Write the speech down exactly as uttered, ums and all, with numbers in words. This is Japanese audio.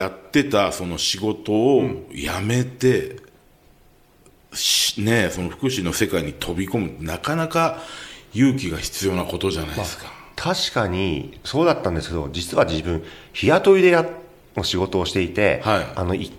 やってたその仕事を辞めて、うん、ね、その福祉の世界に飛び込む、なかなか勇気が必要なことじゃないですか。まあ、 確かにそうだったんですけど、実は自分日雇いでやの仕事をしていて、はい、あのいっ